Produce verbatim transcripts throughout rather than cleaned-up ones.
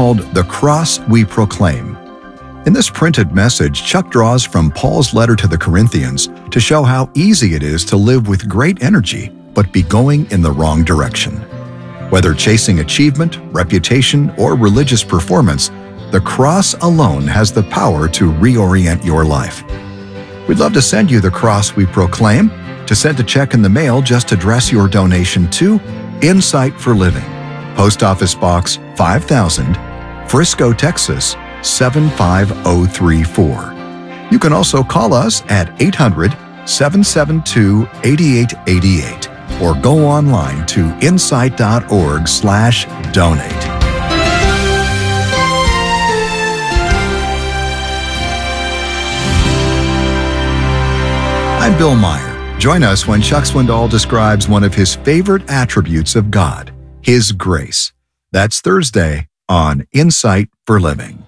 called The Cross We Proclaim. In this printed message, Chuck draws from Paul's letter to the Corinthians to show how easy it is to live with great energy, but be going in the wrong direction. Whether chasing achievement, reputation, or religious performance, the cross alone has the power to reorient your life. We'd love to send you The Cross We Proclaim. To send a check in the mail, just address your donation to Insight for Living, Post Office Box five thousand, Frisco, Texas seven five zero three four. You can also call us at eight hundred, seven seven two, eight eight eight eight or go online to insight.org slash donate. I'm Bill Meyer. Join us when Chuck Swindoll describes one of his favorite attributes of God, His grace. That's Thursday on Insight for Living.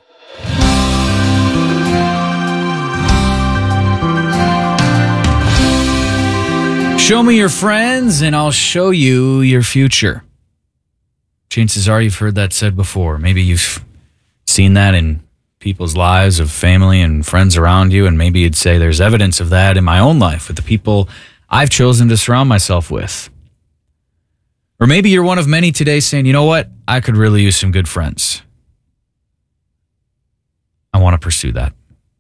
Show me your friends and I'll show you your future. Chances are you've heard that said before. Maybe you've seen that in people's lives of family and friends around you, and maybe you'd say there's evidence of that in my own life with the people I've chosen to surround myself with. Or maybe you're one of many today saying, you know what? I could really use some good friends. I want to pursue that.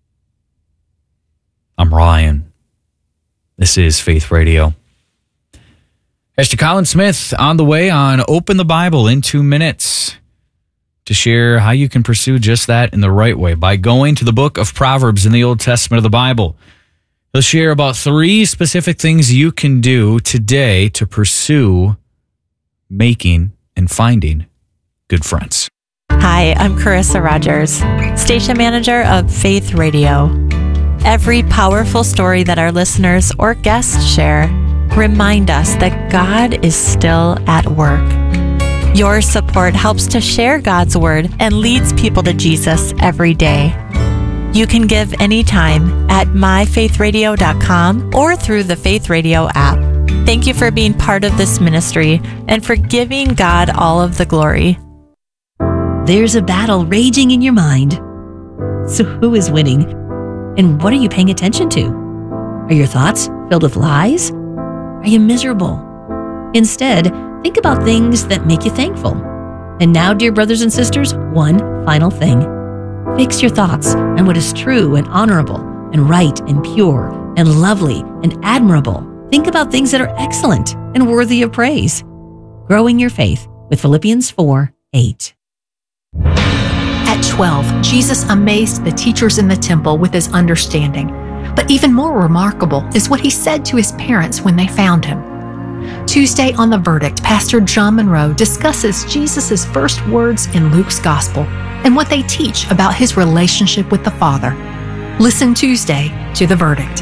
I'm Ryan. This is Faith Radio. Pastor Colin Smith on the way on Open the Bible in two minutes to share how you can pursue just that in the right way by going to the book of Proverbs in the Old Testament of the Bible. He'll share about three specific things you can do today to pursue making and finding good friends. Hi, I'm Carissa Rogers, station manager of Faith Radio. Every powerful story that our listeners or guests share remind us that God is still at work. Your support helps to share God's word and leads people to Jesus every day. You can give anytime at my faith radio dot com or through the Faith Radio app. Thank you for being part of this ministry and for giving God all of the glory. There's a battle raging in your mind. So who is winning? And what are you paying attention to? Are your thoughts filled with lies? Are you miserable? Instead, think about things that make you thankful. And now, dear brothers and sisters, one final thing. Fix your thoughts on what is true and honorable and right and pure and lovely and admirable. Think about things that are excellent and worthy of praise. Growing your faith with Philippians four eight. At twelve, Jesus amazed the teachers in the temple with his understanding. But even more remarkable is what he said to his parents when they found him. Tuesday on The Verdict, Pastor John Monroe discusses Jesus' first words in Luke's Gospel and what they teach about his relationship with the Father. Listen Tuesday to The Verdict.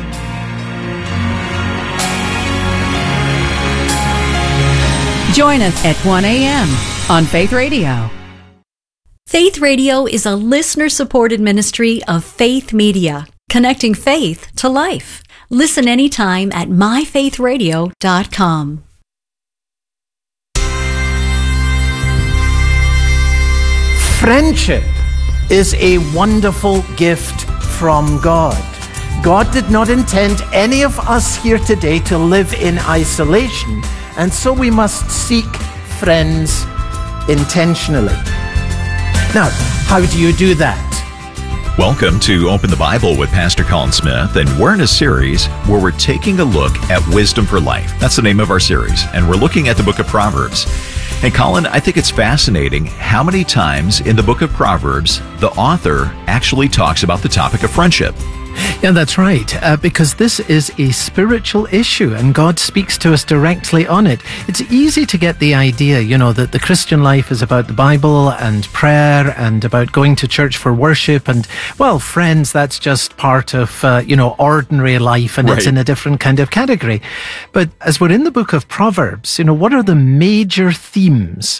Join us at one a.m. on Faith Radio. Faith Radio is a listener-supported ministry of Faith Media, connecting faith to life. Listen anytime at my faith radio dot com. Friendship is a wonderful gift from God. God did not intend any of us here today to live in isolation, and so we must seek friends intentionally. Now, how do you do that? Welcome to Open the Bible with Pastor Colin Smith, and we're in a series where we're taking a look at wisdom for life. That's the name of our series, and we're looking at the book of Proverbs. And Colin, I think it's fascinating how many times in the book of Proverbs the author actually talks about the topic of friendship. Yeah, that's right, uh, because this is a spiritual issue and God speaks to us directly on it. It's easy to get the idea, you know, that the Christian life is about the Bible and prayer and about going to church for worship and, well, friends, that's just part of, uh, you know, ordinary life and right. It's in a different kind of category. But as we're in the book of Proverbs, you know, what are the major themes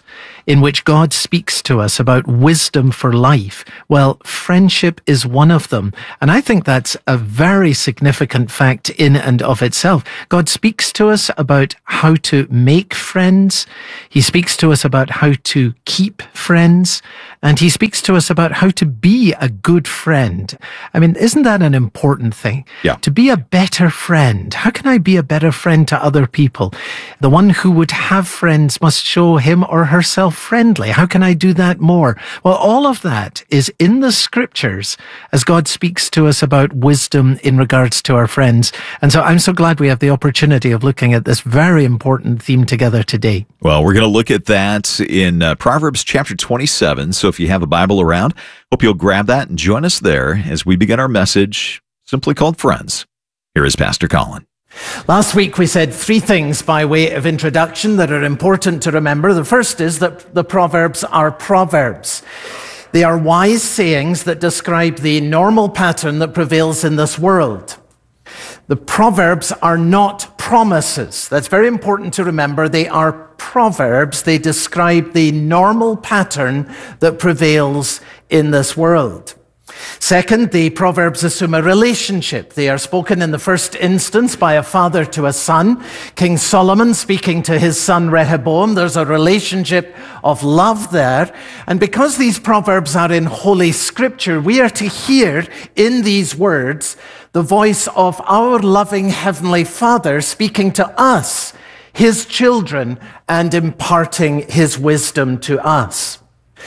in which God speaks to us about wisdom for life, well, friendship is one of them. And I think that's a very significant fact in and of itself. God speaks to us about how to make friends. He speaks to us about how to keep friends. And he speaks to us about how to be a good friend. I mean, isn't that an important thing? Yeah. To be a better friend. How can I be a better friend to other people? The one who would have friends must show him or herself friendly. How can I do that more? Well, all of that is in the scriptures as God speaks to us about wisdom in regards to our friends. And so I'm so glad we have the opportunity of looking at this very important theme together today. Well, we're going to look at that in uh, Proverbs chapter twenty-seven. So if you have a Bible around, hope you'll grab that and join us there as we begin our message simply called Friends. Here is Pastor Colin. Last week we said three things by way of introduction that are important to remember. The first is that the Proverbs are proverbs. They are wise sayings that describe the normal pattern that prevails in this world. The Proverbs are not promises. That's very important to remember. They are proverbs. They describe the normal pattern that prevails in this world. Second, the Proverbs assume a relationship. They are spoken in the first instance by a father to a son. King Solomon speaking to his son Rehoboam. There's a relationship of love there. And because these Proverbs are in Holy Scripture, we are to hear in these words the voice of our loving Heavenly Father speaking to us, his children, and imparting his wisdom to us.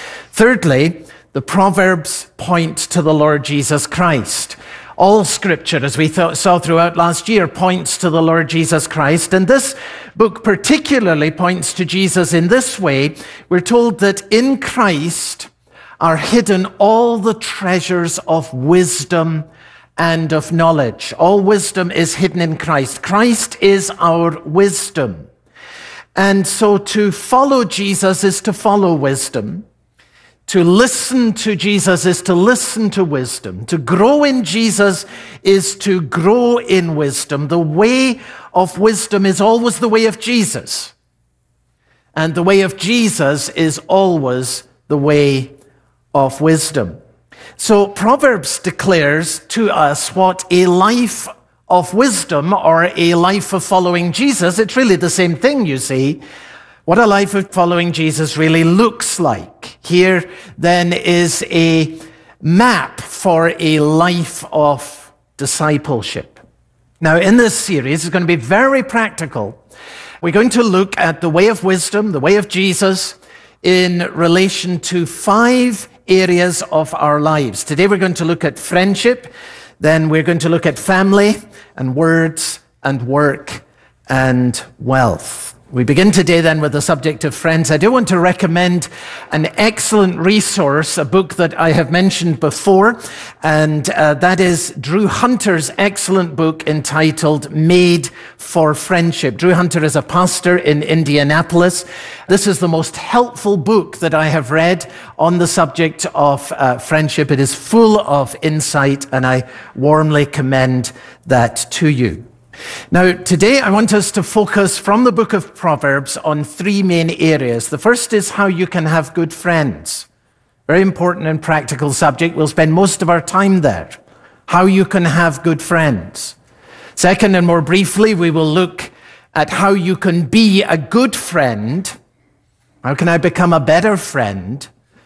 Thirdly, the Proverbs point to the Lord Jesus Christ. All Scripture, as we th- saw throughout last year, points to the Lord Jesus Christ. And this book particularly points to Jesus in this way. We're told that in Christ are hidden all the treasures of wisdom and of knowledge. All wisdom is hidden in Christ. Christ is our wisdom. And so to follow Jesus is to follow wisdom. To listen to Jesus is to listen to wisdom. To grow in Jesus is to grow in wisdom. The way of wisdom is always the way of Jesus. And the way of Jesus is always the way of wisdom. So Proverbs declares to us what a life of wisdom or a life of following Jesus, it's really the same thing, you see, what a life of following Jesus really looks like. Here then is a map for a life of discipleship. Now in this series, it's going to be very practical. We're going to look at the way of wisdom, the way of Jesus, in relation to five areas of our lives. Today we're going to look at friendship, then we're going to look at family and words and work and wealth. We begin today then with the subject of friends. I do want to recommend an excellent resource, a book that I have mentioned before, and uh, that is Drew Hunter's excellent book entitled Made for Friendship. Drew Hunter is a pastor in Indianapolis. This is the most helpful book that I have read on the subject of uh, friendship. It is full of insight, and I warmly commend that to you. Now, today I want us to focus from the book of Proverbs on three main areas. The first is how you can have good friends. Very important and practical subject. We'll spend most of our time there. How you can have good friends. Second, and more briefly, we will look at how you can be a good friend. How can I become a better friend?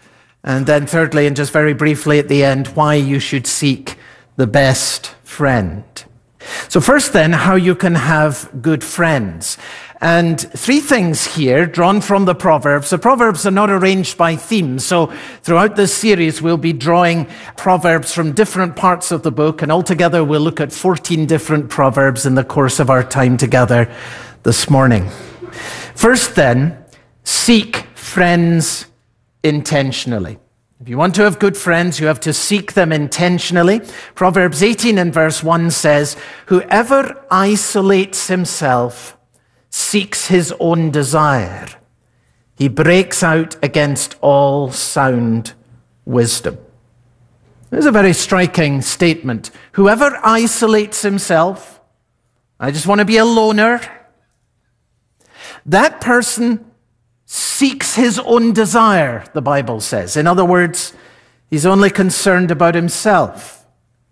And then thirdly, and just very briefly at the end, why you should seek the best friend. So first then, how you can have good friends. And three things here drawn from the Proverbs. The Proverbs are not arranged by theme. So throughout this series, we'll be drawing Proverbs from different parts of the book. And altogether, we'll look at fourteen different Proverbs in the course of our time together this morning. First then, seek friends intentionally. If you want to have good friends, you have to seek them intentionally. Proverbs eighteen and verse one says, "Whoever isolates himself seeks his own desire. He breaks out against all sound wisdom." This is a very striking statement. Whoever isolates himself, I just want to be a loner, that person seeks his own desire, the Bible says. In other words, he's only concerned about himself.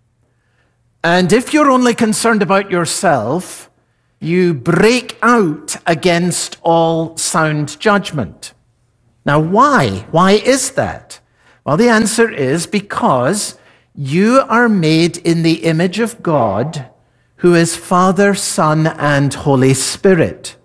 And if you're only concerned about yourself, you break out against all sound judgment. Now, why? Why is that? Well, the answer is because you are made in the image of God, who is Father, Son, and Holy Spirit.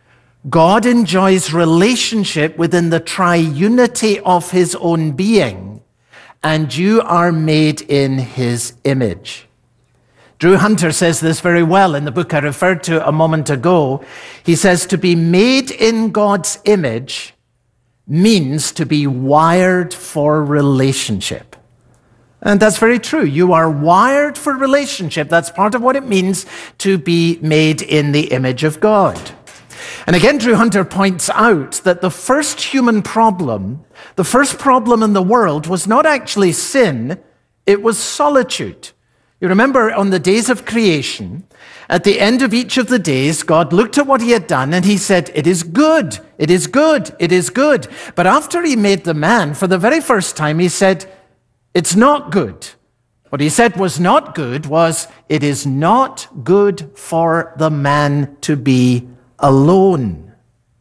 God enjoys relationship within the triunity of his own being, and you are made in his image. Drew Hunter says this very well in the book I referred to a moment ago. He says, to be made in God's image means to be wired for relationship. And that's very true. You are wired for relationship. That's part of what it means to be made in the image of God. And again, Drew Hunter points out that the first human problem, the first problem in the world was not actually sin, it was solitude. You remember on the days of creation, at the end of each of the days, God looked at what he had done and he said, it is good, it is good, it is good. But after he made the man, for the very first time, he said, it's not good. What he said was not good was, it is not good for the man to be alone.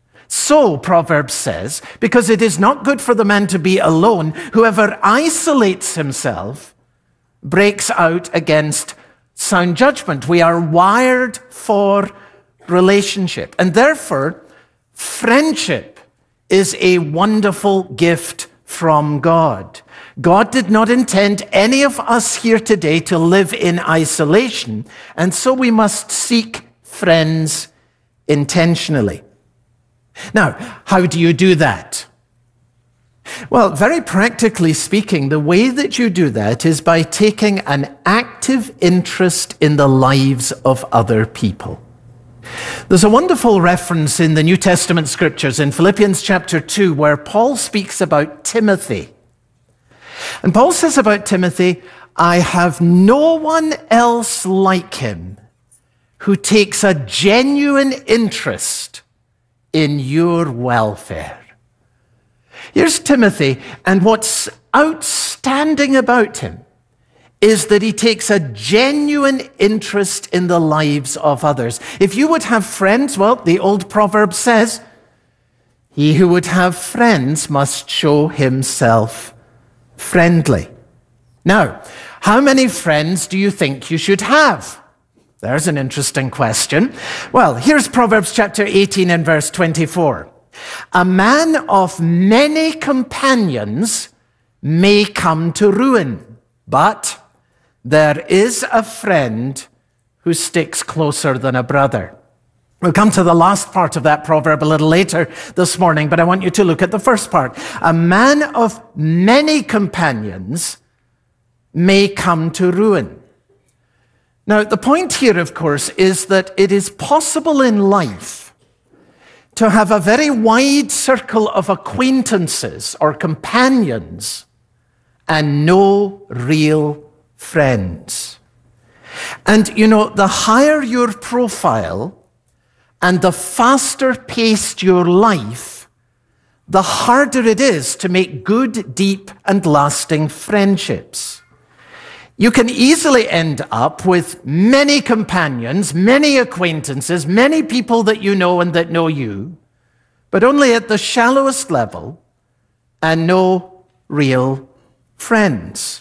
So, Proverbs says, because it is not good for the man to be alone, whoever isolates himself breaks out against sound judgment. We are wired for relationship. And therefore, friendship is a wonderful gift from God. God did not intend any of us here today to live in isolation, and so we must seek friends intentionally. Now, how do you do that? Well, very practically speaking, the way that you do that is by taking an active interest in the lives of other people. There's a wonderful reference in the New Testament scriptures in Philippians chapter two where Paul speaks about Timothy. And Paul says about Timothy, I have no one else like him who takes a genuine interest in your welfare. Here's Timothy, and what's outstanding about him is that he takes a genuine interest in the lives of others. If you would have friends, well, the old proverb says, he who would have friends must show himself friendly. Now, how many friends do you think you should have? There's an interesting question. Well, here's Proverbs chapter eighteen and verse twenty-four. A man of many companions may come to ruin, but there is a friend who sticks closer than a brother. We'll come to the last part of that proverb a little later this morning, but I want you to look at the first part. A man of many companions may come to ruin. Now, the point here, of course, is that it is possible in life to have a very wide circle of acquaintances or companions and no real friends. And, you know, the higher your profile and the faster paced your life, the harder it is to make good, deep, and lasting friendships. You can easily end up with many companions, many acquaintances, many people that you know and that know you, but only at the shallowest level and no real friends.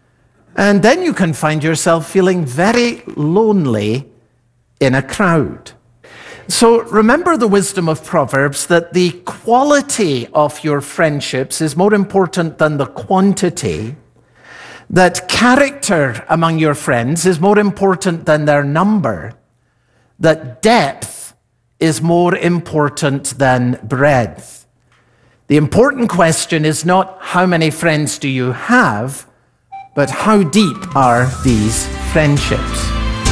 And then you can find yourself feeling very lonely in a crowd. So remember the wisdom of Proverbs that the quality of your friendships is more important than the quantity, that character among your friends is more important than their number, that depth is more important than breadth. The important question is not how many friends do you have, but how deep are these friendships?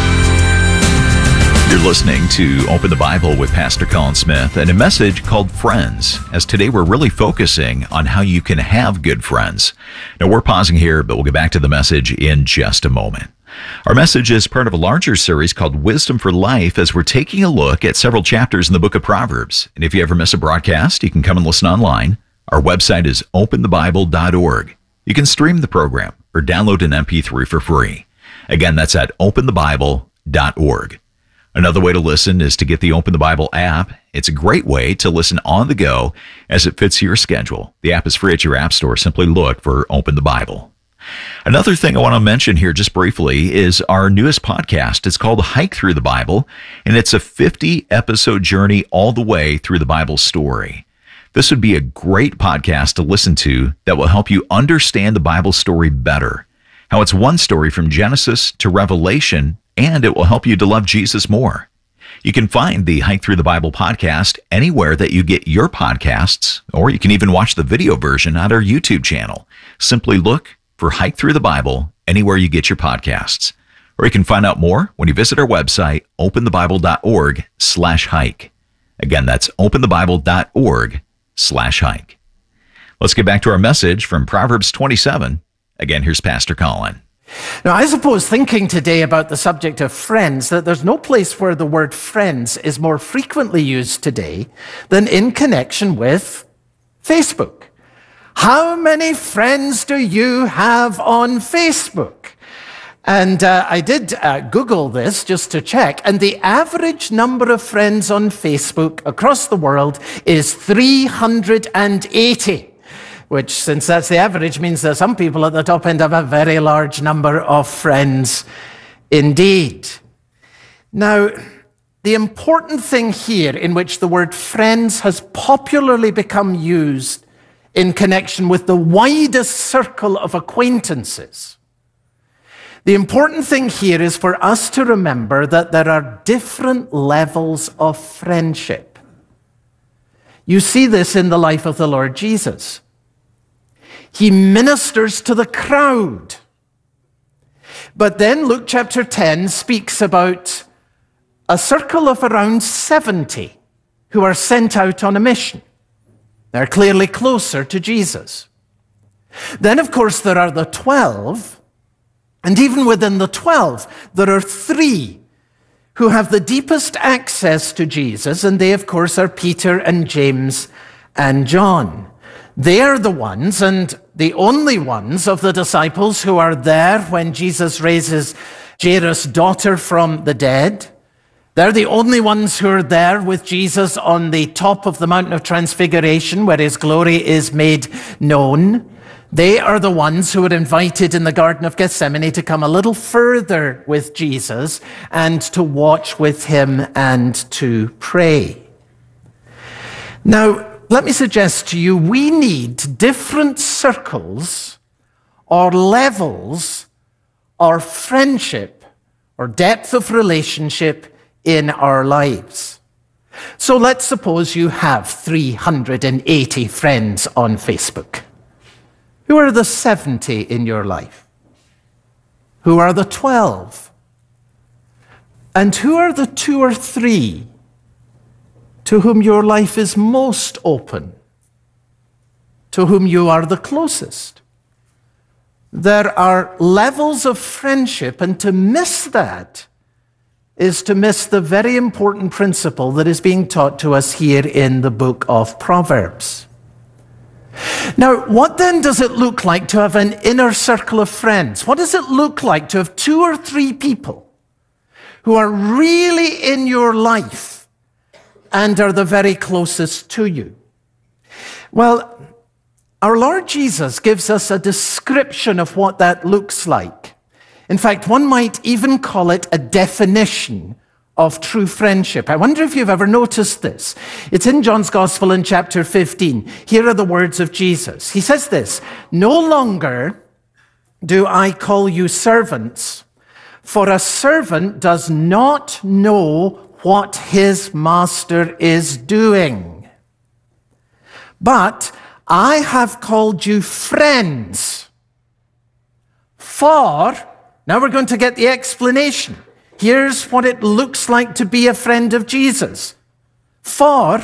You're listening to Open the Bible with Pastor Colin Smith and a message called Friends, as today we're really focusing on how you can have good friends. Now we're pausing here, but we'll get back to the message in just a moment. Our message is part of a larger series called Wisdom for Life, as we're taking a look at several chapters in the book of Proverbs. And if you ever miss a broadcast, you can come and listen online. Our website is open the bible dot org. You can stream the program or download an M P three for free. Again, that's at open the bible dot org. Another way to listen is to get the Open the Bible app. It's a great way to listen on the go as it fits your schedule. The app is free at your app store. Simply look for Open the Bible. Another thing I want to mention here just briefly is our newest podcast. It's called Hike Through the Bible, and it's a fifty episode journey all the way through the Bible story. This would be a great podcast to listen to that will help you understand the Bible story better, how it's one story from Genesis to Revelation, and it will help you to love Jesus more. You can find the Hike Through the Bible podcast anywhere that you get your podcasts, or you can even watch the video version on our YouTube channel. Simply look for Hike Through the Bible anywhere you get your podcasts. Or you can find out more when you visit our website, open the bible dot org slash hike. Again, that's open the bible dot org slash hike. Let's get back to our message from Proverbs twenty-seven. Again, here's Pastor Colin. Now, I suppose thinking today about the subject of friends, that there's no place where the word friends is more frequently used today than in connection with Facebook. How many friends do you have on Facebook? And uh, I did uh, Google this just to check, and the average number of friends on Facebook across the world is three hundred eighty. Which, since that's the average, means that some people at the top end have a very large number of friends indeed. Now, the important thing here in which the word friends has popularly become used in connection with the widest circle of acquaintances, the important thing here is for us to remember that there are different levels of friendship. You see this in the life of the Lord Jesus. He ministers to the crowd. But then Luke chapter ten speaks about a circle of around seventy who are sent out on a mission. They're clearly closer to Jesus. Then, of course, there are the twelve. And even within the twelve, there are three who have the deepest access to Jesus. And they, of course, are Peter and James and John. They are the ones, and the only ones of the disciples who are there when Jesus raises Jairus' daughter from the dead. They're the only ones who are there with Jesus on the top of the Mountain of Transfiguration, where his glory is made known. They are the ones who were invited in the Garden of Gethsemane to come a little further with Jesus and to watch with him and to pray. Now, let me suggest to you, we need different circles or levels or friendship or depth of relationship in our lives. So let's suppose you have three hundred eighty friends on Facebook. Who are the seventy in your life? Who are the twelve? And who are the two or three to whom your life is most open, to whom you are the closest? There are levels of friendship, and to miss that is to miss the very important principle that is being taught to us here in the book of Proverbs. Now, what then does it look like to have an inner circle of friends? What does it look like to have two or three people who are really in your life and are the very closest to you? Well, our Lord Jesus gives us a description of what that looks like. In fact, one might even call it a definition of true friendship. I wonder if you've ever noticed this. It's in John's Gospel in chapter fifteen. Here are the words of Jesus. He says this, "No longer do I call you servants, for a servant does not know what his master is doing. But I have called you friends. For," now we're going to get the explanation. Here's what it looks like to be a friend of Jesus. "For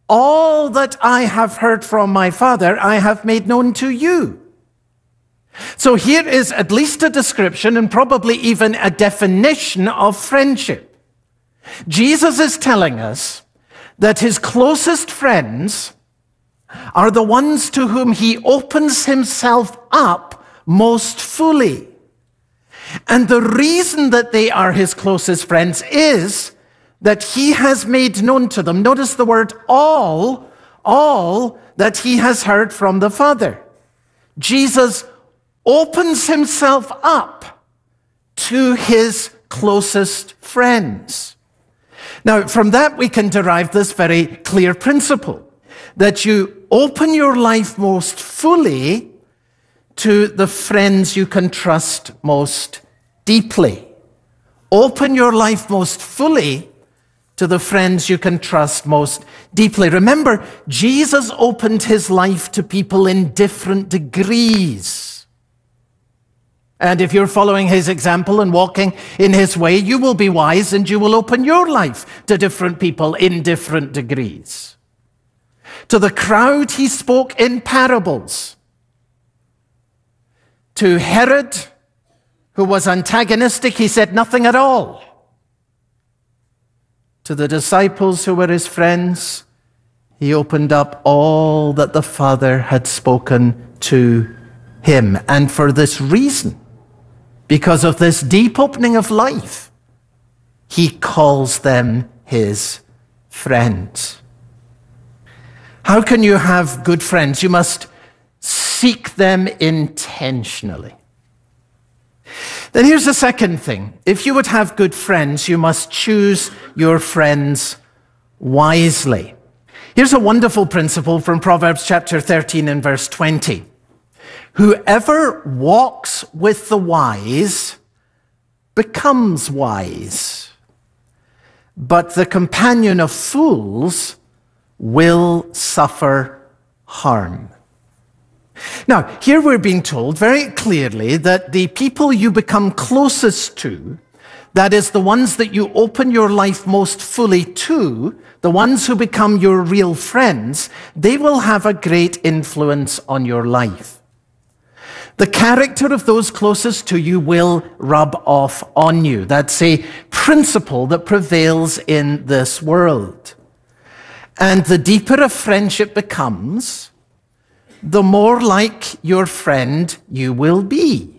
all that I have heard from my Father, I have made known to you." So here is at least a description and probably even a definition of friendship. Jesus is telling us that his closest friends are the ones to whom he opens himself up most fully. And the reason that they are his closest friends is that he has made known to them, notice the word all, all that he has heard from the Father. Jesus opens himself up to his closest friends. Now, from that we can derive this very clear principle, that you open your life most fully to the friends you can trust most deeply. Open your life most fully to the friends you can trust most deeply. Remember, Jesus opened his life to people in different degrees. And if you're following his example and walking in his way, you will be wise and you will open your life to different people in different degrees. To the crowd, he spoke in parables. To Herod, who was antagonistic, he said nothing at all. To the disciples who were his friends, he opened up all that the Father had spoken to him. And for this reason, because of this deep opening of life, he calls them his friends. How can you have good friends? You must seek them intentionally. Then here's the second thing. If you would have good friends, you must choose your friends wisely. Here's a wonderful principle from Proverbs chapter thirteen and verse twenty. Whoever walks with the wise becomes wise, but the companion of fools will suffer harm. Now, here we're being told very clearly that the people you become closest to, that is, the ones that you open your life most fully to, the ones who become your real friends, they will have a great influence on your life. The character of those closest to you will rub off on you. That's a principle that prevails in this world. And the deeper a friendship becomes, the more like your friend you will be.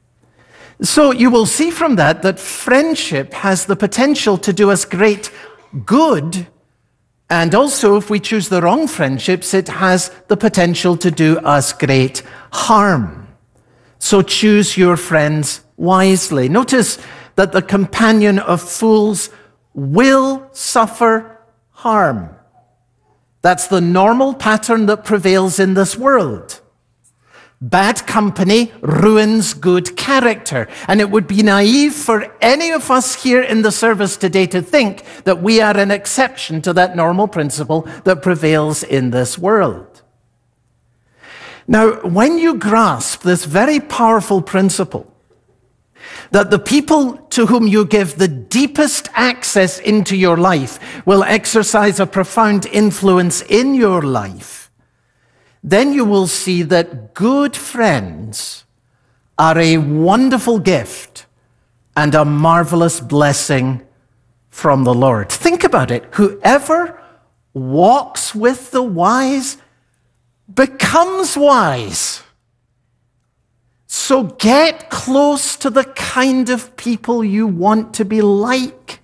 So you will see from that that friendship has the potential to do us great good. And also, if we choose the wrong friendships, it has the potential to do us great harm. So choose your friends wisely. Notice that the companion of fools will suffer harm. That's the normal pattern that prevails in this world. Bad company ruins good character. And it would be naive for any of us here in the service today to think that we are an exception to that normal principle that prevails in this world. Now, when you grasp this very powerful principle, that the people to whom you give the deepest access into your life will exercise a profound influence in your life, then you will see that good friends are a wonderful gift and a marvelous blessing from the Lord. Think about it. Whoever walks with the wise becomes wise. So get close to the kind of people you want to be like.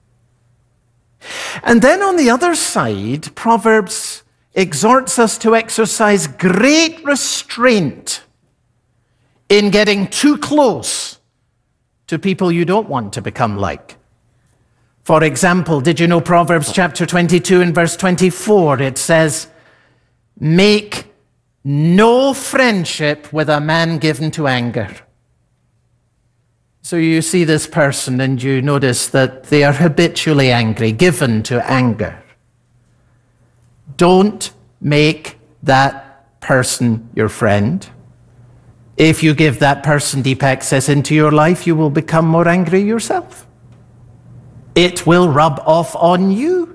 And then on the other side, Proverbs exhorts us to exercise great restraint in getting too close to people you don't want to become like. For example, did you know Proverbs chapter twenty-two and verse twenty-four, it says, "Make no friendship with a man given to anger." So you see this person and you notice that they are habitually angry, given to anger. Don't make that person your friend. If you give that person deep access into your life, you will become more angry yourself. It will rub off on you.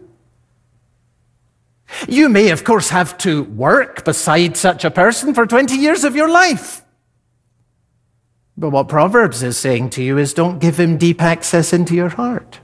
You may, of course, have to work beside such a person for twenty years of your life. But what Proverbs is saying to you is don't give him deep access into your heart.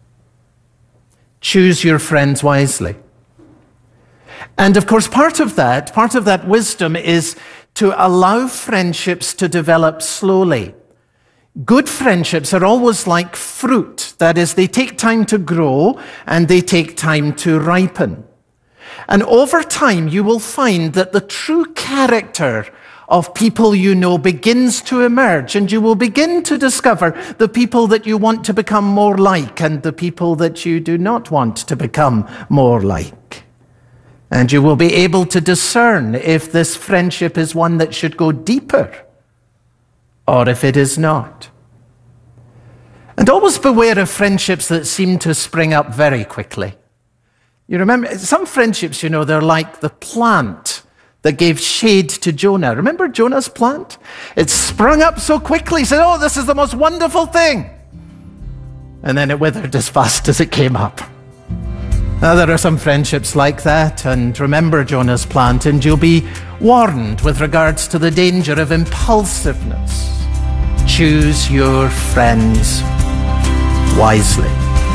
Choose your friends wisely. And of course, part of that, part of that wisdom is to allow friendships to develop slowly. Good friendships are always like fruit. That is, they take time to grow and they take time to ripen. And over time, you will find that the true character of people you know begins to emerge, and you will begin to discover the people that you want to become more like and the people that you do not want to become more like. And you will be able to discern if this friendship is one that should go deeper or if it is not. And always beware of friendships that seem to spring up very quickly. You remember, some friendships, you know, they're like the plant that gave shade to Jonah. Remember Jonah's plant? It sprung up so quickly, he said, oh, this is the most wonderful thing. And then it withered as fast as it came up. Now, there are some friendships like that, and remember Jonah's plant, and you'll be warned with regards to the danger of impulsiveness. Choose your friends wisely.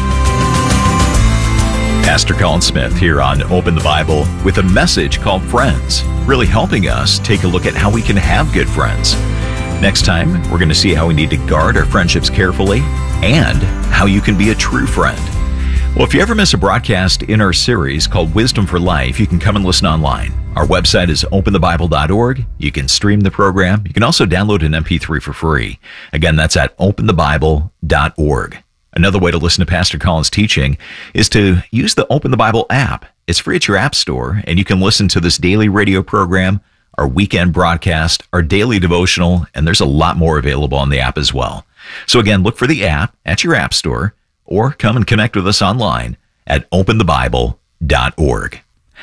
Pastor Colin Smith here on Open the Bible with a message called Friends, really helping us take a look at how we can have good friends. Next time, we're going to see how we need to guard our friendships carefully and how you can be a true friend. Well, if you ever miss a broadcast in our series called Wisdom for Life, you can come and listen online. Our website is open the bible dot org. You can stream the program. You can also download an M P three for free. Again, that's at open the bible dot org. Another way to listen to Pastor Colin's teaching is to use the Open the Bible app. It's free at your app store, and you can listen to this daily radio program, our weekend broadcast, our daily devotional, and there's a lot more available on the app as well. So again, look for the app at your app store, or come and connect with us online at open the bible dot org.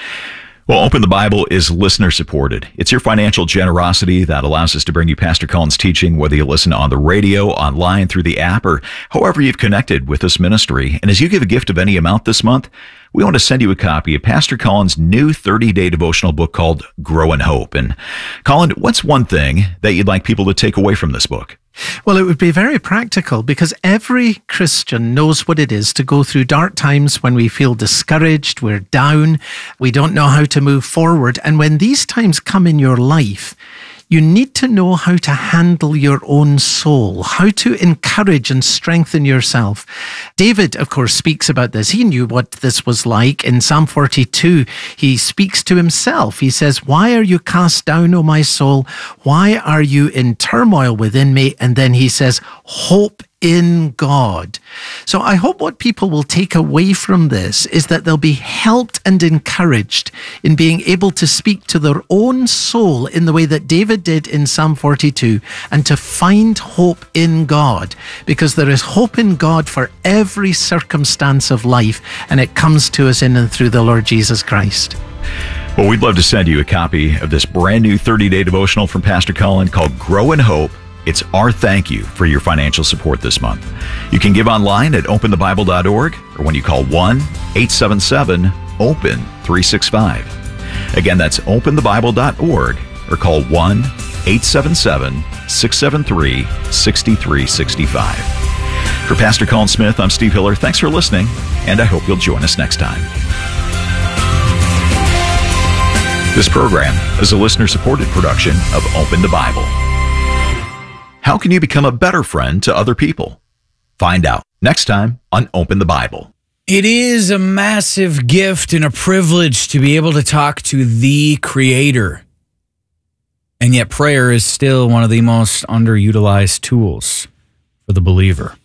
Well, Open the Bible is listener-supported. It's your financial generosity that allows us to bring you Pastor Colin's teaching, whether you listen on the radio, online, through the app, or however you've connected with this ministry. And as you give a gift of any amount this month, we want to send you a copy of Pastor Colin's new thirty-day devotional book called Grow in Hope. And Colin, what's one thing that you'd like people to take away from this book? Well, it would be very practical because every Christian knows what it is to go through dark times when we feel discouraged, we're down, we don't know how to move forward. And when these times come in your life, you need to know how to handle your own soul, how to encourage and strengthen yourself. David, of course, speaks about this. He knew what this was like. In Psalm forty-two, he speaks to himself. He says, "Why are you cast down, O my soul? Why are you in turmoil within me?" And then he says, "Hope in God." So I hope what people will take away from this is that they'll be helped and encouraged in being able to speak to their own soul in the way that David did in Psalm forty-two, and to find hope in God, because there is hope in God for every circumstance of life, and it comes to us in and through the Lord Jesus Christ. Well, we'd love to send you a copy of this brand new thirty-day devotional from Pastor Colin called Grow in Hope. It's our thank you for your financial support this month. You can give online at open the bible dot org or when you call one eight seven seven open three six five. Again, that's open the bible dot org or call one eight seven seven six seven three six three six five. For Pastor Colin Smith, I'm Steve Hiller. Thanks for listening, and I hope you'll join us next time. This program is a listener-supported production of Open the Bible. How can you become a better friend to other people? Find out next time on Open the Bible. It is a massive gift and a privilege to be able to talk to the Creator. And yet prayer is still one of the most underutilized tools for the believer.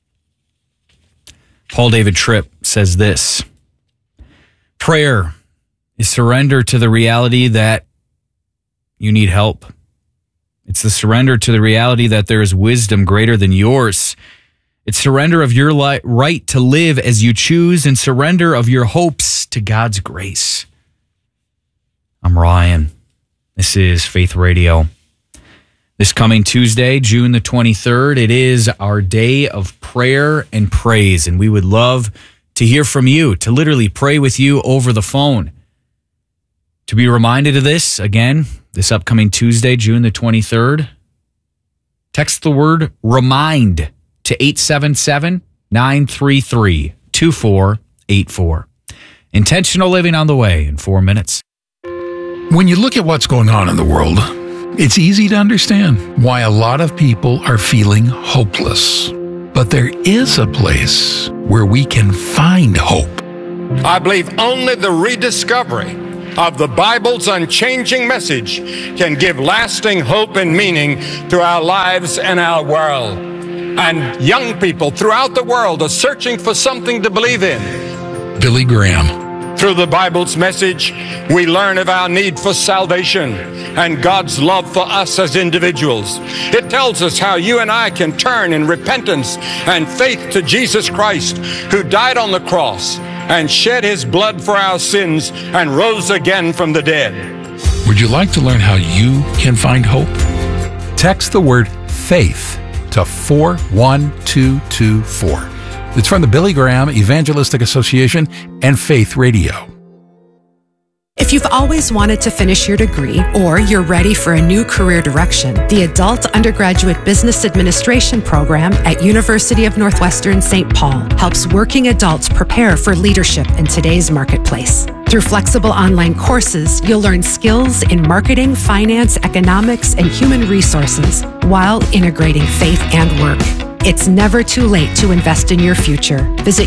Paul David Tripp says this: prayer is surrender to the reality that you need help. It's the surrender to the reality that there is wisdom greater than yours. It's surrender of your li- right to live as you choose, and surrender of your hopes to God's grace. I'm Ryan. This is Faith Radio. This coming Tuesday, June the twenty-third, it is our day of prayer and praise, and we would love to hear from you, to literally pray with you over the phone. To be reminded of this, again, this upcoming Tuesday, June the twenty-third, Text the word REMIND to eight seven seven, nine three three, two four eight four. Intentional living on the way in four minutes. When you look at what's going on in the world, it's easy to understand why a lot of people are feeling hopeless. But there is a place where we can find hope. I believe only the rediscovery of the Bible's unchanging message can give lasting hope and meaning to our lives and our world. And young people throughout the world are searching for something to believe in. Billy Graham. Through the Bible's message, we learn of our need for salvation and God's love for us as individuals. It tells us how you and I can turn in repentance and faith to Jesus Christ, who died on the cross and shed his blood for our sins and rose again from the dead. Would you like to learn how you can find hope? Text the word FAITH to four one two two four. It's from the Billy Graham Evangelistic Association and Faith Radio. If you've always wanted to finish your degree or you're ready for a new career direction, the Adult Undergraduate Business Administration program at University of Northwestern Saint Paul helps working adults prepare for leadership in today's marketplace. Through flexible online courses, you'll learn skills in marketing, finance, economics, and human resources while integrating faith and work. It's never too late to invest in your future. Visit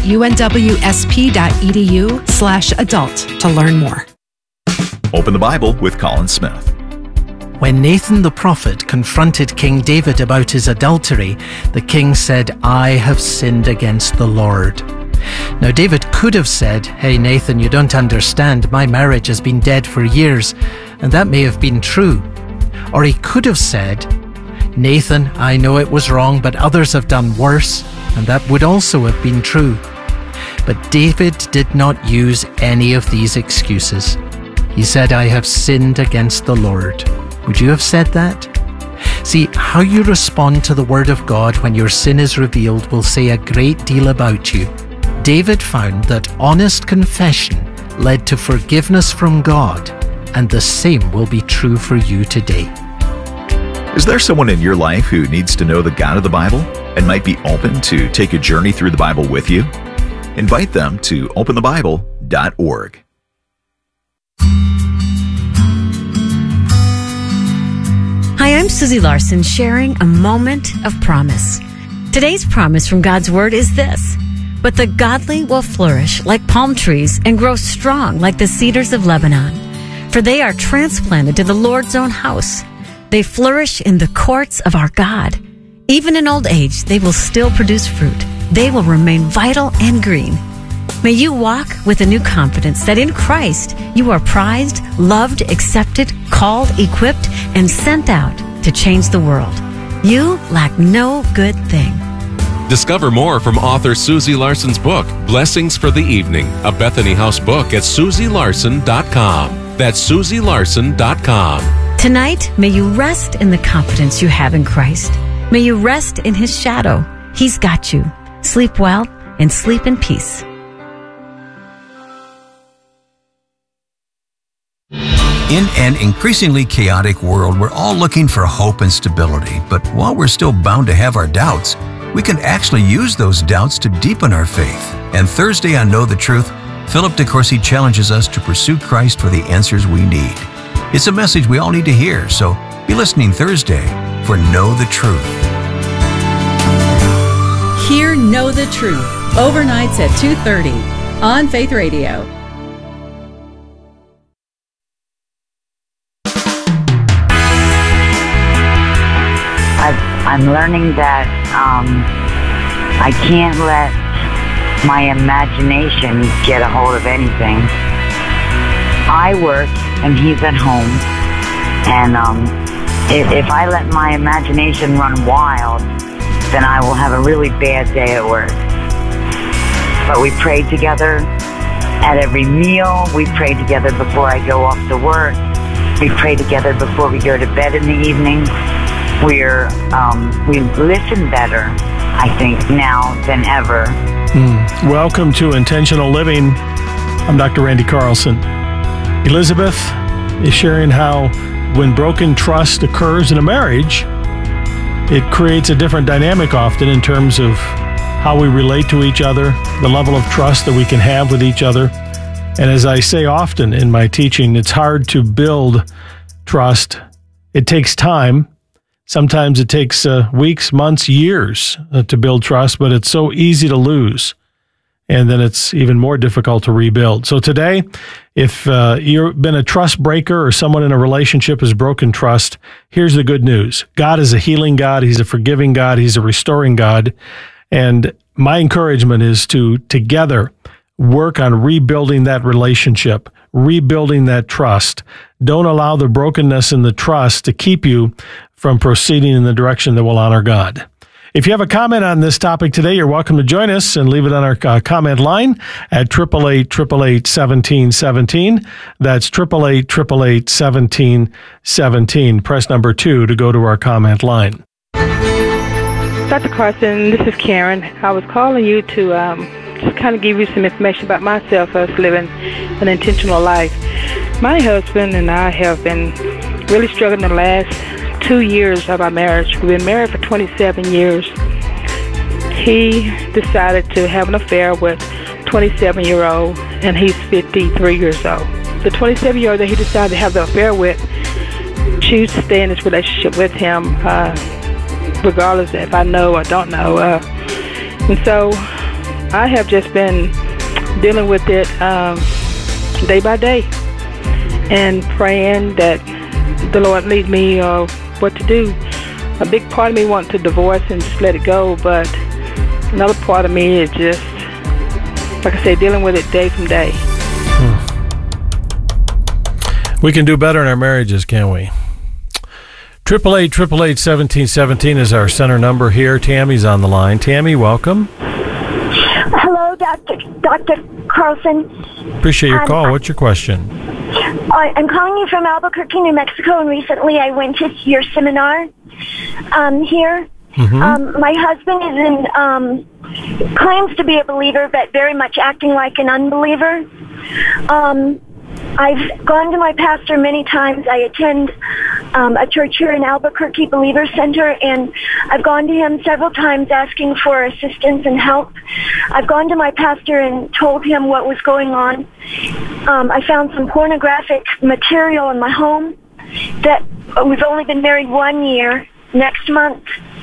unwsp.edu slash adult to learn more. Open the Bible with Colin Smith. When Nathan the prophet confronted King David about his adultery, the king said, "I have sinned against the Lord." Now David could have said, "Hey Nathan, you don't understand, my marriage has been dead for years," and that may have been true. Or he could have said, "Nathan, I know it was wrong, but others have done worse," and that would also have been true. But David did not use any of these excuses. He said, "I have sinned against the Lord." Would you have said that? See, how you respond to the Word of God when your sin is revealed will say a great deal about you. David found that honest confession led to forgiveness from God, and the same will be true for you today. Is there someone in your life who needs to know the God of the Bible and might be open to take a journey through the Bible with you? Invite them to open the bible dot org. Hi, I'm Susie Larson, sharing a moment of promise. Today's promise from God's Word is this: "But the godly will flourish like palm trees and grow strong like the cedars of Lebanon, for they are transplanted to the Lord's own house. They flourish in the courts of our God. Even in old age, they will still produce fruit. They will remain vital and green." May you walk with a new confidence that in Christ you are prized, loved, accepted, called, equipped, and sent out to change the world. You lack no good thing. Discover more from author Susie Larson's book, Blessings for the Evening, a Bethany House book at susie larson dot com. That's susie larson dot com. Tonight, may you rest in the confidence you have in Christ. May you rest in His shadow. He's got you. Sleep well and sleep in peace. In an increasingly chaotic world, we're all looking for hope and stability. But while we're still bound to have our doubts, we can actually use those doubts to deepen our faith. And Thursday on Know the Truth, Philip DeCourcy challenges us to pursue Christ for the answers we need. It's a message we all need to hear, so be listening Thursday for Know the Truth. Hear Know the Truth, overnights at two thirty on Faith Radio. I'm learning that um, I can't let my imagination get a hold of anything. I work and he's at home, and um, if, if I let my imagination run wild, then I will have a really bad day at work. But we pray together at every meal. We pray together before I go off to work. We pray together before we go to bed in the evening. We're, um, we listen better, I think, now than ever. Mm. Welcome to Intentional Living. I'm Doctor Randy Carlson. Elizabeth is sharing how when broken trust occurs in a marriage, it creates a different dynamic often in terms of how we relate to each other, the level of trust that we can have with each other. And as I say often in my teaching, it's hard to build trust. It takes time. Sometimes it takes uh, weeks, months, years uh, to build trust, but it's so easy to lose. And then it's even more difficult to rebuild. So today, if uh, you've been a trust breaker or someone in a relationship has broken trust, here's the good news. God is a healing God. He's a forgiving God. He's a restoring God. And my encouragement is to together work on rebuilding that relationship, rebuilding that trust. Don't allow the brokenness in the trust to keep you from proceeding in the direction that will honor God. If you have a comment on this topic today, you're welcome to join us and leave it on our uh, comment line at eight eight eight, eight eight eight, one seven one seven. That's eight eight eight, eight eight eight, one seven one seven. Press number two to go to our comment line. Doctor Carson, this is Karen. I was calling you to um, just kind of give you some information about myself as living an intentional life. My husband and I have been really struggling the last two years of our marriage. We've been married for twenty-seven years. He decided to have an affair with a twenty-seven-year-old, and he's fifty-three years old. The twenty-seven-year-old that he decided to have the affair with, choose to stay in this relationship with him, uh, regardless if I know or don't know. Uh, and so I have just been dealing with it um, day by day and praying that the Lord lead me or what to do. A big part of me wants to divorce and just let it go, but another part of me is just, like I say, dealing with it day from day. Hmm. We can do better in our marriages, can't we? eight eight eight, eight eight eight, one seven one seven is our center number here. Tammy's on the line. Tammy, welcome. Hello, Doctor Doctor Carlson. Appreciate your um, call. What's your question? I, I'm calling you from Albuquerque, New Mexico, and recently I went to your seminar um, here. Mm-hmm. Um, my husband is in, um, claims to be a believer, but very much acting like an unbeliever. Um, I've gone to my pastor many times. I attend um, a church here in Albuquerque, Believer Center, and I've gone to him several times asking for assistance and help. I've gone to my pastor and told him what was going on. Um, I found some pornographic material in my home. That we've only been married one year. Next month,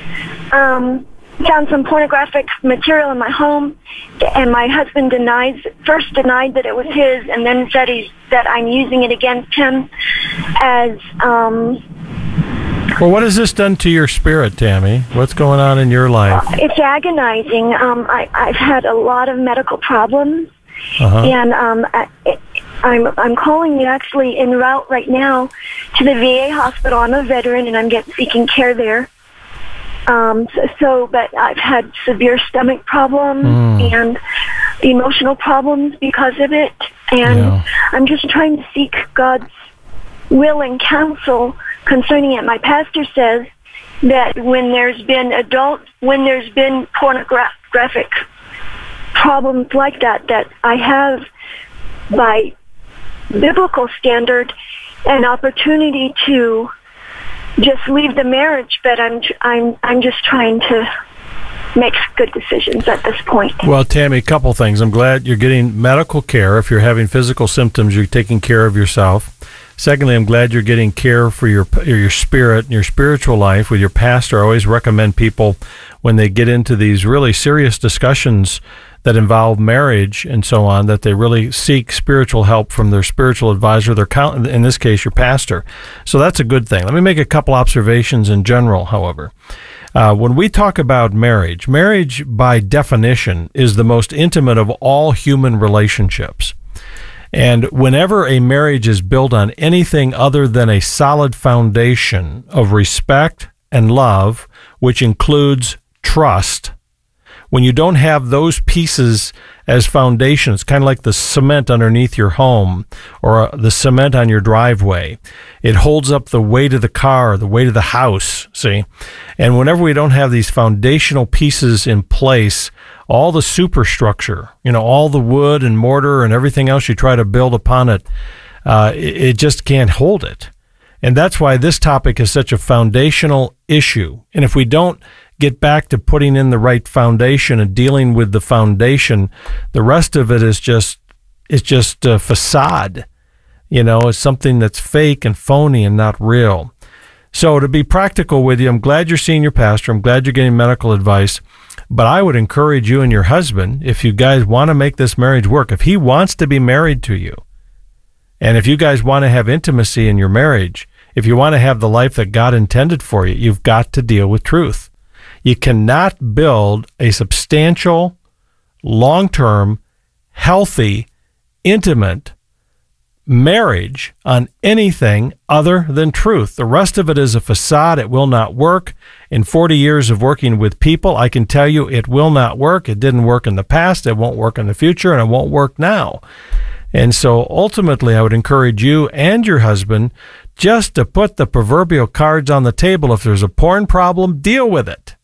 um, found some pornographic material in my home, and my husband denies first denied that it was his, and then said he's that I'm using it against him as um well, what has this done to your spirit, Tammy? What's going on in your life? It's agonizing. um I, I've had a lot of medical problems. Uh-huh. And um I, it, I'm I'm calling you actually en route right now to the V A hospital. I'm a veteran and I'm getting seeking care there. Um, so, so, but I've had severe stomach problems mm. and emotional problems because of it. And yeah. I'm just trying to seek God's will and counsel concerning it. My pastor says that when there's been adult, when there's been pornographic problems like that, that I have, by biblical standard, an opportunity to just leave the marriage, but I'm I'm I'm just trying to make good decisions at this point. Well, Tammy, a couple things. I'm glad you're getting medical care. If you're having physical symptoms, you're taking care of yourself. Secondly, I'm glad you're getting care for your your spirit and your spiritual life with your pastor. I always recommend people, when they get into these really serious discussions that involve marriage and so on, that they really seek spiritual help from their spiritual advisor, their count, in this case, your pastor. So that's a good thing. Let me make a couple observations in general, however. Uh, when we talk about marriage, marriage by definition is the most intimate of all human relationships. And whenever a marriage is built on anything other than a solid foundation of respect and love, which includes trust, when you don't have those pieces as foundations, kind of like the cement underneath your home or the cement on your driveway, it holds up the weight of the car, the weight of the house, see? And whenever we don't have these foundational pieces in place, all the superstructure, you know, all the wood and mortar and everything else you try to build upon it, uh, it, it just can't hold it. And that's why this topic is such a foundational issue. And if we don't get back to putting in the right foundation and dealing with the foundation, the rest of it is just it's just a facade. You know, it's something that's fake and phony and not real. So to be practical with you, I'm glad you're seeing your pastor. I'm glad you're getting medical advice. But I would encourage you and your husband, if you guys want to make this marriage work, if he wants to be married to you, and if you guys want to have intimacy in your marriage, if you want to have the life that God intended for you, you've got to deal with truth. You cannot build a substantial, long-term, healthy, intimate marriage on anything other than truth. The rest of it is a facade. It will not work. In forty years of working with people, I can tell you it will not work. It didn't work in the past. It won't work in the future, and it won't work now. And so ultimately, I would encourage you and your husband just to put the proverbial cards on the table. If there's a porn problem, deal with it.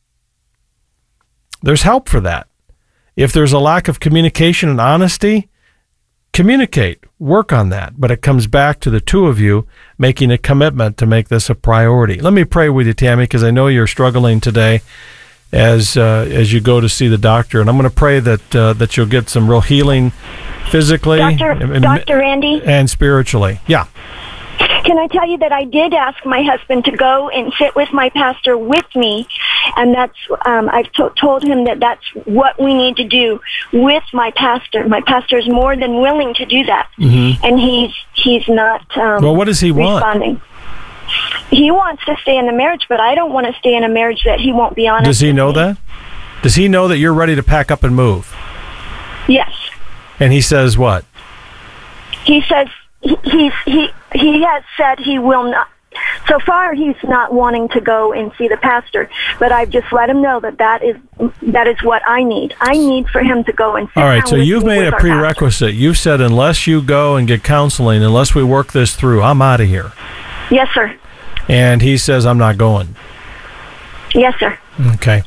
There's help for that. If there's a lack of communication and honesty, communicate, work on that. But it comes back to the two of you making a commitment to make this a priority. Let me pray with you, Tammy, because I know you're struggling today as uh, as you go to see the doctor. And I'm going to pray that uh, that you'll get some real healing physically, Doctor and, Doctor Randy, and spiritually. Yeah. Can I tell you that I did ask my husband to go and sit with my pastor with me, and that's um, I've to- told him that that's what we need to do with my pastor. My pastor is more than willing to do that, mm-hmm. and he's he's not. Um, well, what does he want? Responding. He wants to stay in the marriage, but I don't want to stay in a marriage that he won't be honest. Does he know with me. that? Does he know that you're ready to pack up and move? Yes. And he says what? He says he he's, he he has said he will not. So far, he's not wanting to go and see the pastor, but I've just let him know that that is that is what I need. I need for him to go and sit All right, down so with you've me made with a our prerequisite. pastor. You've said unless you go and get counseling, unless we work this through, I'm out of here. Yes, sir. And he says, I'm not going. Yes, sir. Okay.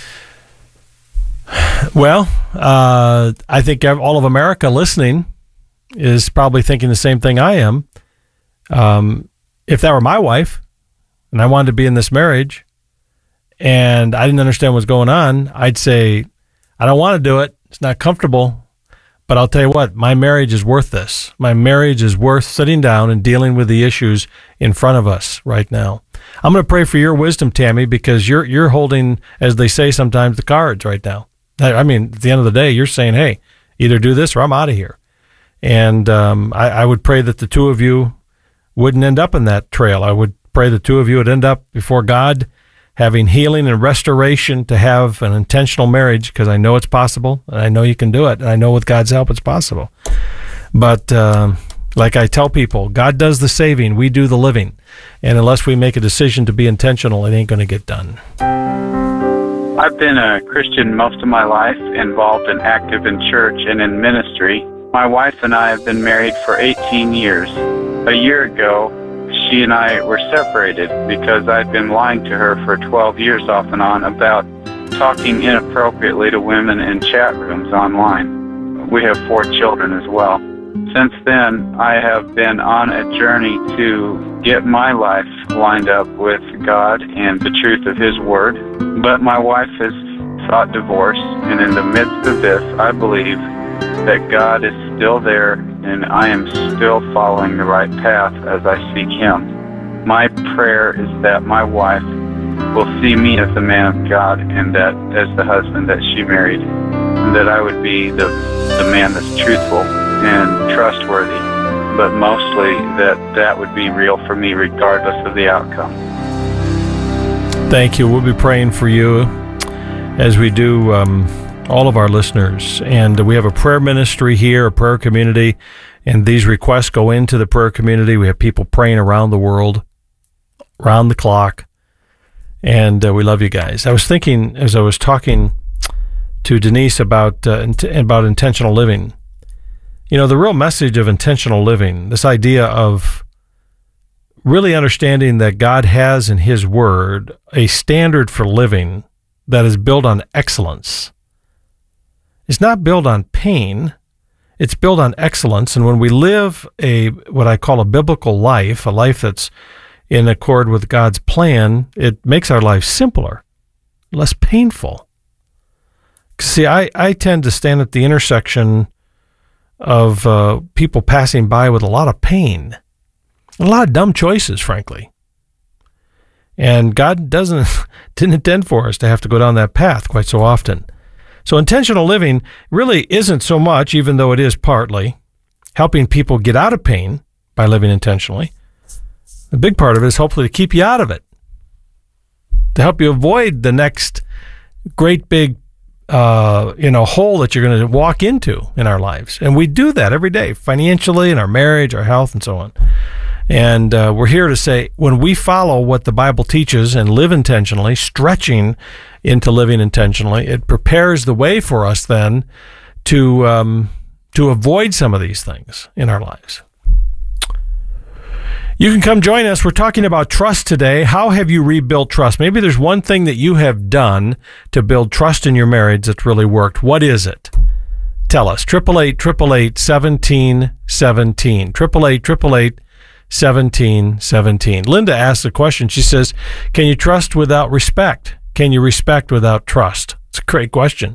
Well, uh, I think all of America listening is probably thinking the same thing I am. Um, if that were my wife and I wanted to be in this marriage and I didn't understand what's going on, I'd say, I don't want to do it. It's not comfortable. But I'll tell you what, my marriage is worth this. My marriage is worth sitting down and dealing with the issues in front of us right now. I'm going to pray for your wisdom, Tammy, because you're you're holding, as they say sometimes, the cards right now. I mean, at the end of the day, you're saying, hey, either do this or I'm out of here. And um, I, I would pray that the two of you wouldn't end up in that trail. I would pray the two of you would end up before God having healing and restoration to have an intentional marriage, because I know it's possible, and I know you can do it, and I know with God's help it's possible. But uh, like I tell people, God does the saving, we do the living. And unless we make a decision to be intentional, it ain't going to get done. I've been a Christian most of my life, involved and active in church and in ministry. My wife and I have been married for eighteen years. A year ago, she and I were separated because I'd been lying to her for twelve years off and on about talking inappropriately to women in chat rooms online. We have four children as well. Since then, I have been on a journey to get my life lined up with God and the truth of His Word. But my wife has sought divorce, and in the midst of this, I believe that God is still there and I am still following the right path as I seek Him. My prayer is that my wife will see me as the man of God and that as the husband that she married, and that I would be the, the man that's truthful and trustworthy, but mostly that that would be real for me regardless of the outcome. Thank you. We'll be praying for you as we do um, all of our listeners. And we have a prayer ministry here, a prayer community, and these requests go into the prayer community. We have people praying around the world, around the clock, and uh, we love you guys. I was thinking as I was talking to Denise about uh, int- about intentional living. You know, the real message of intentional living, this idea of really understanding that God has in His Word a standard for living that is built on excellence. It's not built on pain. It's built on excellence. And when we live a what I call a biblical life, a life that's in accord with God's plan, it makes our life simpler, less painful. See, I, I tend to stand at the intersection of uh, people passing by with a lot of pain, a lot of dumb choices, frankly. And God doesn't didn't intend for us to have to go down that path quite so often. So intentional living really isn't so much, even though it is partly, helping people get out of pain by living intentionally. The big part of it is hopefully to keep you out of it, to help you avoid the next great big uh, you know, hole that you're going to walk into in our lives. And we do that every day, financially, in our marriage, our health, and so on. And uh, we're here to say, when we follow what the Bible teaches and live intentionally, stretching into living intentionally, it prepares the way for us then to um, to avoid some of these things in our lives. You can come join us. We're talking about trust today. How have you rebuilt trust? Maybe there's one thing that you have done to build trust in your marriage that's really worked. What is it? Tell us. eight eight eight, eight eight eight, one seven one seven. eight eight eight, eight eight eight, one seven one seven. Linda asked the question. She says, can you trust without respect? Can you respect without trust? It's a great question.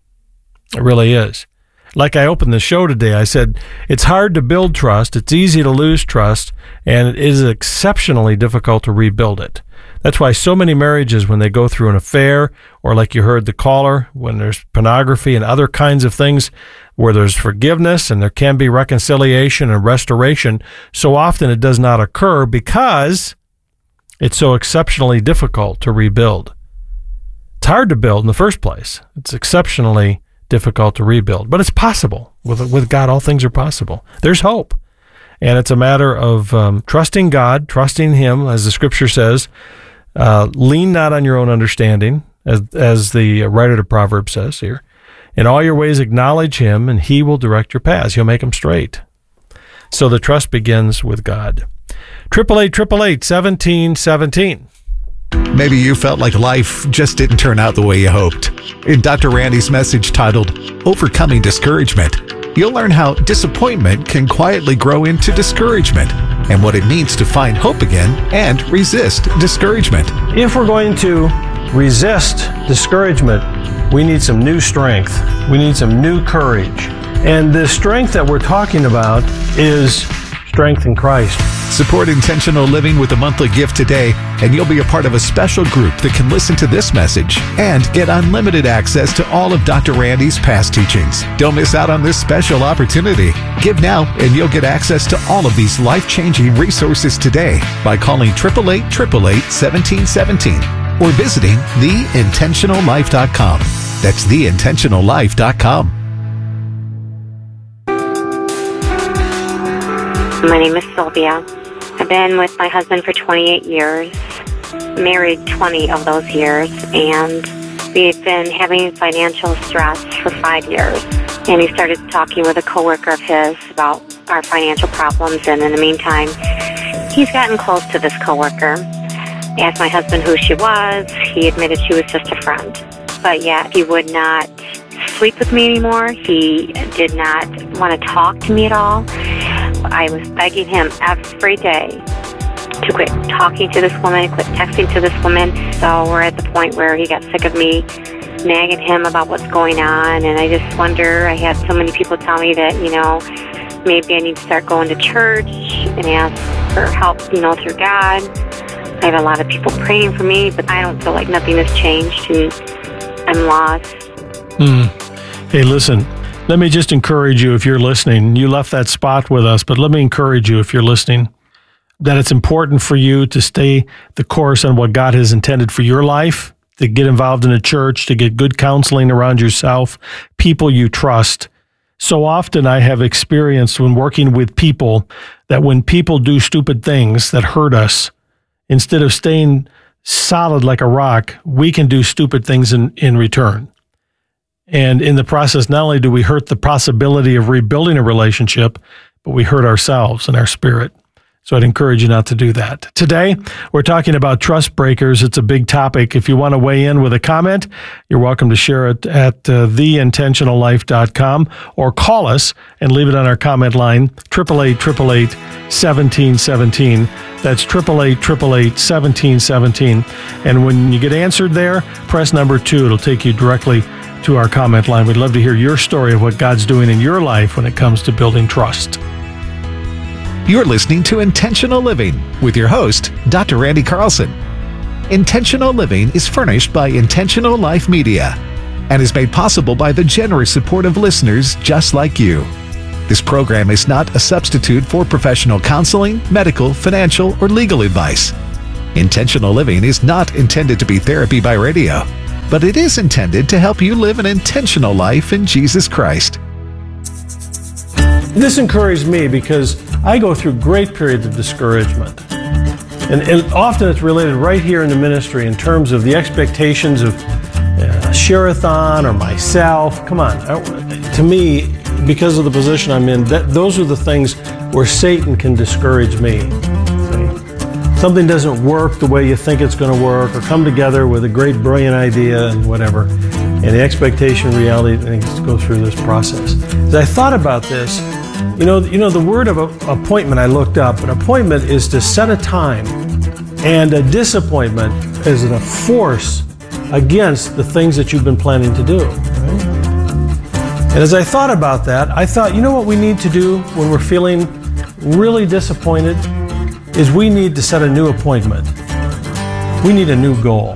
It really is. Like I opened the show today, I said, it's hard to build trust, it's easy to lose trust, and it is exceptionally difficult to rebuild it. That's why so many marriages, when they go through an affair, or like you heard the caller, when there's pornography and other kinds of things where there's forgiveness and there can be reconciliation and restoration, so often it does not occur because it's so exceptionally difficult to rebuild. It's hard to build in the first place. It's exceptionally difficult to rebuild, but it's possible. With with God, all things are possible. There's hope, and it's a matter of um, trusting God, trusting Him, as the Scripture says. Uh, lean not on your own understanding, as as the writer of Proverbs says here. In all your ways, acknowledge Him, and He will direct your paths. He'll make them straight. So the trust begins with God. Triple eight, triple eight, seventeen, seventeen. Maybe you felt like life just didn't turn out the way you hoped. In Doctor Randy's message titled, Overcoming Discouragement, you'll learn how disappointment can quietly grow into discouragement and what it means to find hope again and resist discouragement. If we're going to resist discouragement, we need some new strength. We need some new courage. And the strength that we're talking about is strength in Christ. Support intentional living with a monthly gift today, and you'll be a part of a special group that can listen to this message and get unlimited access to all of Doctor Randy's past teachings. Don't miss out on this special opportunity. Give now, and you'll get access to all of these life-changing resources today by calling eight eight eight, eight eight eight, one seven one seven or visiting the intentional life dot com. That's the intentional life dot com. My name is Sylvia. I've been with my husband for twenty-eight years, married twenty of those years, and we've been having financial stress for five years. And he started talking with a coworker of his about our financial problems, and in the meantime, he's gotten close to this coworker. Asked my husband who she was. He admitted she was just a friend. But yet he would not sleep with me anymore. He did not want to talk to me at all. I was begging him every day to quit talking to this woman, quit texting to this woman. So we're at the point where he got sick of me nagging him about what's going on. And I just wonder, I had so many people tell me that, you know, maybe I need to start going to church and ask for help, you know, through God. I have a lot of people praying for me, but I don't feel like nothing has changed, and I'm lost. Mm. Hey, listen. Let me just encourage you, if you're listening, you left that spot with us, but let me encourage you, if you're listening, that it's important for you to stay the course on what God has intended for your life, to get involved in a church, to get good counseling around yourself, people you trust. So often I have experienced when working with people that when people do stupid things that hurt us, instead of staying solid like a rock, we can do stupid things in, in return. And in the process, not only do we hurt the possibility of rebuilding a relationship, but we hurt ourselves and our spirit. So I'd encourage you not to do that. Today, we're talking about trust breakers. It's a big topic. If you want to weigh in with a comment, you're welcome to share it at uh, the intentional life dot com or call us and leave it on our comment line, eight eight eight, eight eight eight, one seven one seven. That's eight eight eight, eight eight eight, one seven one seven. And when you get answered there, press number two. It'll take you directly to our comment line. We'd love to hear your story of what God's doing in your life when it comes to building trust. You're listening to Intentional Living with your host, Doctor Randy Carlson. Intentional Living is furnished by Intentional Life Media and is made possible by the generous support of listeners just like you. This program is not a substitute for professional counseling, medical, financial, or legal advice. Intentional Living is not intended to be therapy by radio, but it is intended to help you live an intentional life in Jesus Christ. This encouraged me because I go through great periods of discouragement. And, and often it's related right here in the ministry in terms of the expectations of uh, Share-a-thon or myself. Come on. To me, because of the position I'm in, that, those are the things where Satan can discourage me. See? Something doesn't work the way you think it's going to work or come together with a great, brilliant idea and whatever. And the expectation, reality, things go through this process. As I thought about this, You know, you know the word of a, appointment I looked up. An appointment is to set a time, and a disappointment is a force against the things that you've been planning to do. Right? And as I thought about that, I thought, you know what we need to do when we're feeling really disappointed is we need to set a new appointment. We need a new goal.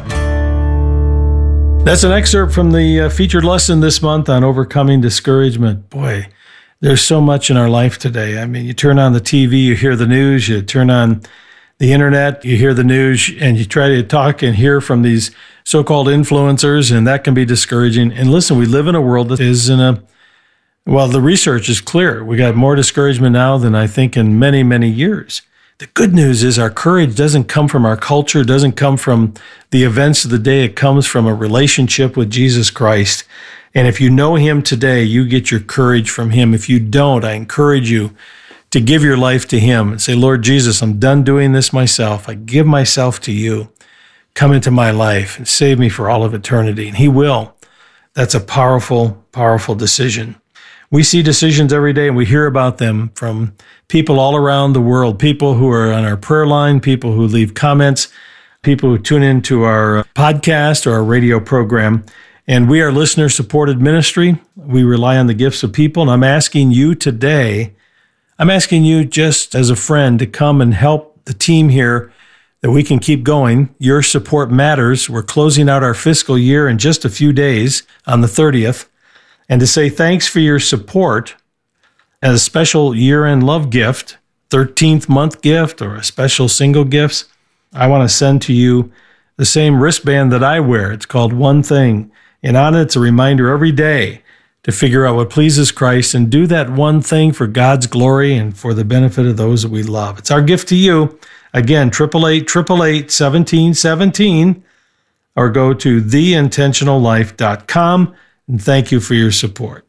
That's an excerpt from the uh, featured lesson this month on overcoming discouragement. Boy, there's so much in our life today. I mean, you turn on the T V, you hear the news, you turn on the internet, you hear the news, and you try to talk and hear from these so-called influencers, and that can be discouraging. And listen, we live in a world that is in a, well, the research is clear. We got more discouragement now than I think in many, many years. The good news is our courage doesn't come from our culture, doesn't come from the events of the day. It comes from a relationship with Jesus Christ. And if you know him today, you get your courage from him. If you don't, I encourage you to give your life to him and say, Lord Jesus, I'm done doing this myself. I give myself to you. Come into my life and save me for all of eternity. And he will. That's a powerful, powerful decision. We see decisions every day and we hear about them from people all around the world, people who are on our prayer line, people who leave comments, people who tune into our podcast or our radio program. And we are listener-supported ministry. We rely on the gifts of people. And I'm asking you today, I'm asking you just as a friend to come and help the team here that we can keep going. Your support matters. We're closing out our fiscal year in just a few days on the thirtieth. And to say thanks for your support as a special year-end love gift, thirteenth month gift, or a special single gifts, I want to send to you the same wristband that I wear. It's called One Thing. And on it, it's a reminder every day to figure out what pleases Christ and do that one thing for God's glory and for the benefit of those that we love. It's our gift to you. Again, eight eight eight, eight eight eight, one seven one seven, or go to the intentional life dot com. And thank you for your support.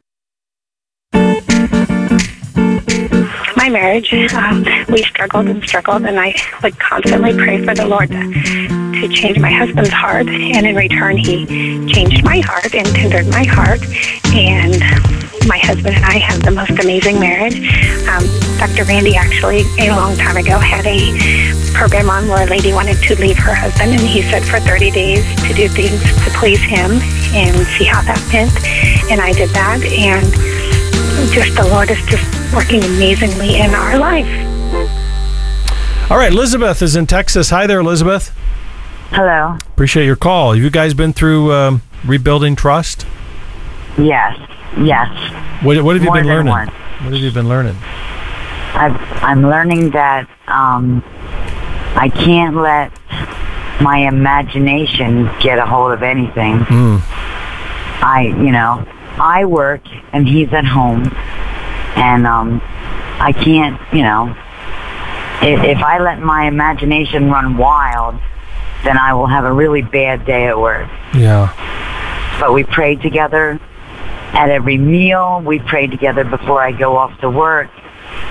My marriage, um, we struggled and struggled, and I would constantly pray for the Lord to, to change my husband's heart, and in return, he changed my heart and tendered my heart, and my husband and I have the most amazing marriage. Um, Doctor Randy actually, a long time ago, had a program on where a lady wanted to leave her husband, and he said for thirty days to do things to please him and see how that went, and I did that, and just the Lord is just working amazingly in our life. All right, Elizabeth is in Texas. Hi there, Elizabeth. Hello. Appreciate your call. Have you guys been through um, rebuilding trust? Yes, yes. What, what have you More been than learning? once. What have you been learning? I've, I'm learning that um, I can't let my imagination get a hold of anything. Mm. I, you know, I work and he's at home, and um, I can't, you know, if, if I let my imagination run wild, then I will have a really bad day at work. Yeah. But we pray together at every meal. We pray together before I go off to work.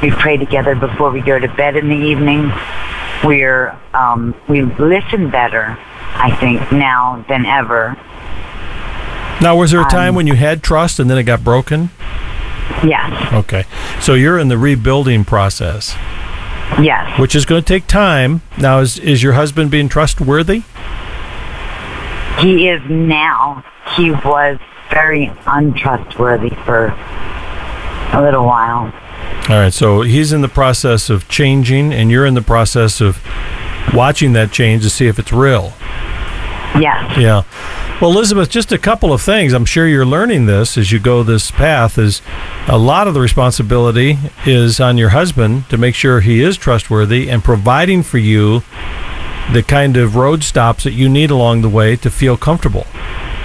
We pray together before we go to bed in the evening. We're um, we listen better, I think, now than ever. Now, was there a time Um, when you had trust and then it got broken? Yes. Okay. So you're in the rebuilding process. Yes. Which is going to take time. Now, is is your husband being trustworthy? He is now. He was very untrustworthy for a little while. All right. So he's in the process of changing, and you're in the process of watching that change to see if it's real. Yes. Yeah. Well, Elizabeth, just a couple of things. I'm sure you're learning this as you go this path. Is a lot of the responsibility is on your husband to make sure he is trustworthy and providing for you the kind of road stops that you need along the way to feel comfortable.